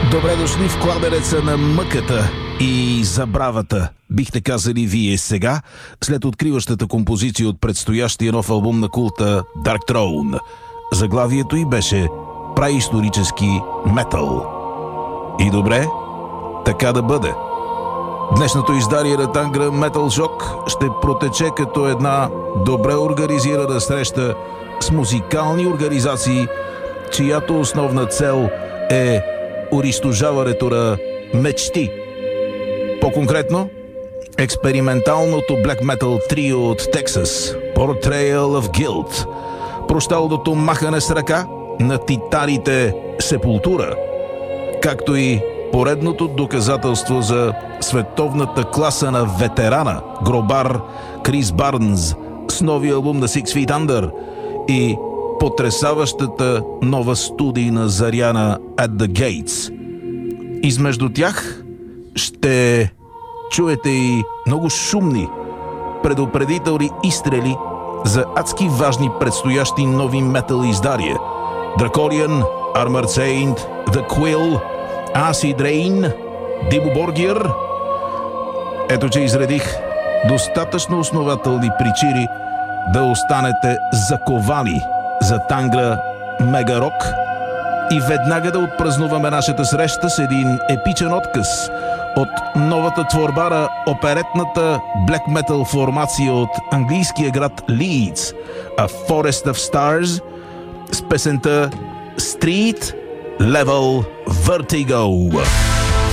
Добре дошли в кладенеца на мъката и забравата, бихте казали вие сега, след откриващата композиция от предстоящия нов албум на култа Dark Throne. Заглавието й беше праисторически метал. И добре, така да бъде. Днешното издание на Тангра Metal Shock ще протече като една добре организирана среща с музикални организации, чиято основна цел е унищожаването на мечти. По-конкретно, експерименталното black metal трио от Тексас Portrayal of Guilt, прощалното махане с ръка на титаните Sepultura, както и поредното доказателство за световната класа на ветерана гробар Крис Барнс с новия албум на Six Feet Under и потресаващата нова студийна заря на At the Gates. Измежду тях ще чуете и много шумни предупредителни изстрели за адски важни предстоящи нови метал издария: Draconian, Armored Saint, The Quill, Acid Rain, Dimmu Borgir. Ето, че изредих достатъчно основателни причини да останете заковани за Тангра Мега Рок и веднага да отпразнуваме нашата среща с един епичен откъс от новата творба на оперетната black metal формация от английския град Лийдс, A Forest of Stars, с песента Street Level Vertigo.